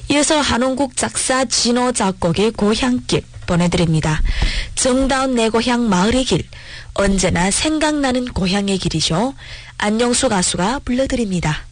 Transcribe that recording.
이어서 한홍국 작사 진호 작곡의 고향길 보내드립니다. 정다운 내 고향 마을의 길, 언제나 생각나는 고향의 길이죠. 안영수 가수가 불러드립니다.